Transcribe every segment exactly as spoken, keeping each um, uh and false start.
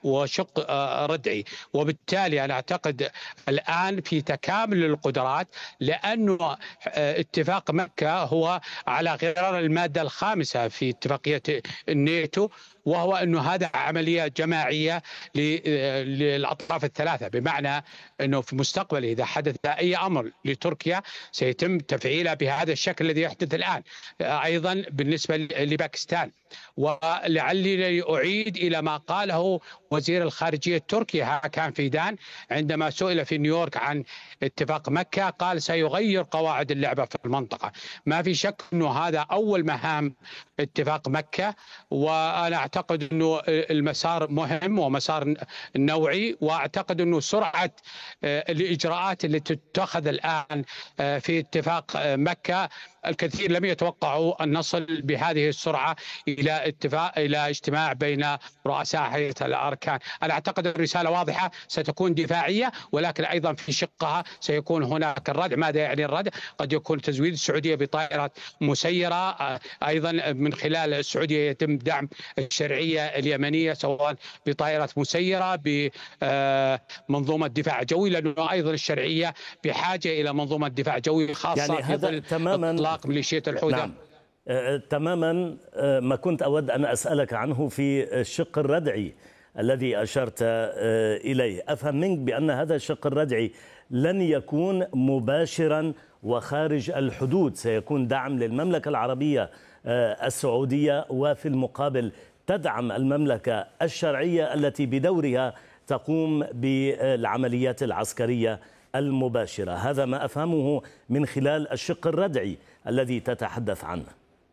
وشق آه، ردعي. وبالتالي أنا أعتقد الآن في تكامل للقدرات، لأنه آه، اتفاق مكة هو على غرار المادة الخامسة في اتفاقية الناتو، وهو أنه هذا عملية جماعية للأطراف الثلاثة، بمعنى أنه في المستقبل إذا حدث أي أمر لتركيا سيتم تفعيله بهذا الشكل الذي يحدث الآن. أيضا بالنسبة لباكستان، ولعلي أعيد إلى ما قاله وزير الخارجية التركي هاكان فيدان عندما سئل في نيويورك عن اتفاق مكة، قال سيغير قواعد اللعبة في المنطقة. ما في شك أنه هذا أول مهام اتفاق مكة، وأنا أعتقد أنه المسار مهم ومسار نوعي، وأعتقد أنه سرعة الإجراءات التي تتخذ الآن في اتفاق مكة، الكثير لم يتوقعوا أن نصل بهذه السرعة إلى اتفاق إلى اجتماع بين رؤساء هيئة الأركان. أنا أعتقد الرسالة واضحة، ستكون دفاعية، ولكن أيضا في شقها سيكون هناك الردع. ماذا يعني الردع؟ قد يكون تزويد السعودية بطائرات مسيرة، أيضا من خلال السعودية يتم دعم الشرعية اليمنية سواء بطائرات مسيرة بمنظومة دفاع جوي، لأنه أيضا الشرعية بحاجة إلى منظومة دفاع جوي خاصة يعني في ظل تماما إطلاق ميليشيا الحوثي. نعم. آه، تماما آه، ما كنت أود أن أسألك عنه في الشق الردعي الذي أشرت آه، إليه. أفهم منك بأن هذا الشق الردعي لن يكون مباشرا وخارج الحدود، سيكون دعم للمملكة العربية آه، السعودية، وفي المقابل تدعم المملكة الشرعية التي بدورها تقوم بالعمليات العسكرية المباشرة. هذا ما أفهمه من خلال الشق الردعي الذي تتحدث عنه.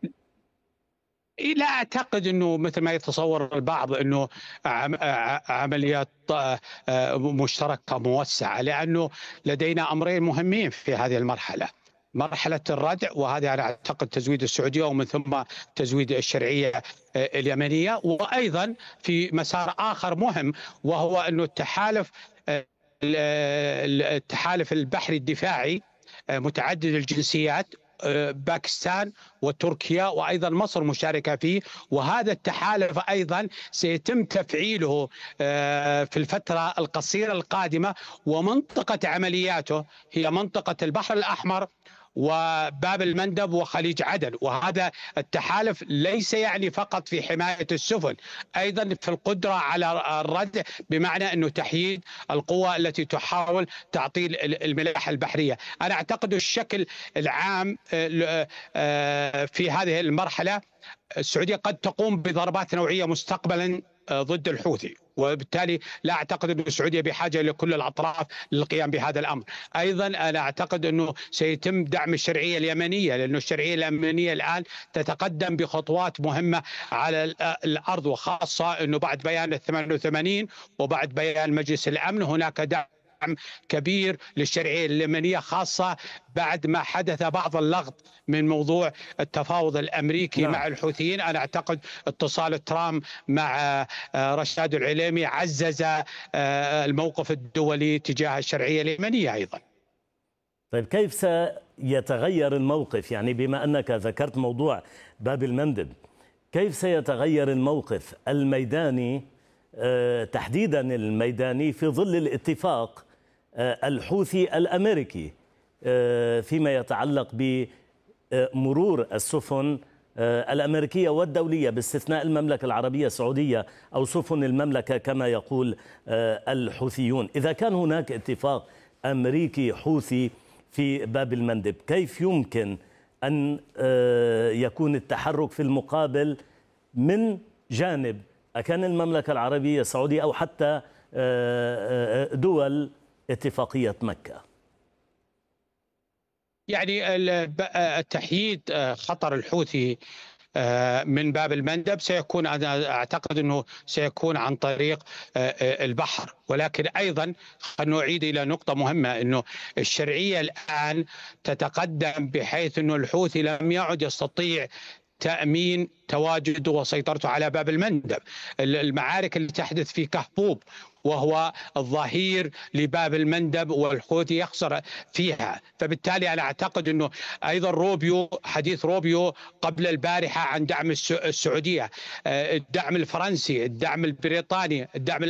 لا أعتقد أنه مثل ما يتصور البعض أنه عمليات مشتركة موسعة، لأنه لدينا أمرين مهمين في هذه المرحلة: مرحلة الردع، وهذا أنا أعتقد تزويد السعودية ومن ثم تزويد الشرعية اليمنية، وأيضا في مسار آخر مهم وهو أنه التحالف التحالف البحري الدفاعي متعدد الجنسيات، باكستان وتركيا وأيضا مصر مشاركة فيه، وهذا التحالف أيضا سيتم تفعيله في الفترة القصيرة القادمة، ومنطقة عملياته هي منطقة البحر الأحمر وباب المندب وخليج عدن. وهذا التحالف ليس يعني فقط في حماية السفن، أيضا في القدرة على الردع، بمعنى أنه تحييد القوى التي تحاول تعطيل الملاحة البحرية. أنا أعتقد الشكل العام في هذه المرحلة السعودية قد تقوم بضربات نوعية مستقبلا ضد الحوثي، وبالتالي لا أعتقد أن السعودية بحاجة لكل الأطراف للقيام بهذا الأمر. أيضا أنا أعتقد أنه سيتم دعم الشرعية اليمنية، لأن الشرعية اليمنية الآن تتقدم بخطوات مهمة على الأرض، وخاصة أنه بعد بيان الثمانية وثمانين وبعد بيان مجلس الأمن هناك دعم كبير للشرعية اليمنية، خاصة بعد ما حدث بعض اللغط من موضوع التفاوض الأمريكي نعم. مع الحوثيين. أنا أعتقد اتصال ترامب مع رشاد العليمي عزز الموقف الدولي تجاه الشرعية اليمنية أيضا. طيب كيف سيتغير الموقف؟ يعني بما أنك ذكرت موضوع باب المندب، كيف سيتغير الموقف الميداني تحديدا الميداني في ظل الاتفاق الحوثي الأمريكي فيما يتعلق بمرور السفن الأمريكية والدولية باستثناء المملكة العربية السعودية أو سفن المملكة كما يقول الحوثيون؟ إذا كان هناك اتفاق أمريكي حوثي في باب المندب، كيف يمكن أن يكون التحرك في المقابل من جانب أكان المملكة العربية السعودية أو حتى دول اتفاقية مكة؟ يعني تحييد خطر الحوثي من باب المندب سيكون، أنا أعتقد أنه سيكون عن طريق البحر، ولكن أيضا خلينا نعيد إلى نقطة مهمة، أنه الشرعية الآن تتقدم بحيث أنه الحوثي لم يعد يستطيع تأمين تواجده وسيطرته على باب المندب. المعارك اللي تحدث في كهبوب وهو الظهير لباب المندب والحوثي يخسر فيها، فبالتالي أنا أعتقد أنه أيضا روبيو، حديث روبيو قبل البارحة عن دعم السعودية، الدعم الفرنسي، الدعم البريطاني، الدعم